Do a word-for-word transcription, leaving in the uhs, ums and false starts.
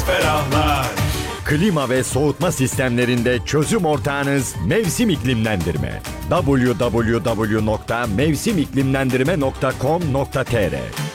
içimiz ferahlar. Klima ve soğutma sistemlerinde çözüm ortağınız Mevsim İklimlendirme. double-u double-u double-u nokta mevsim iklimlendirme nokta com nokta tr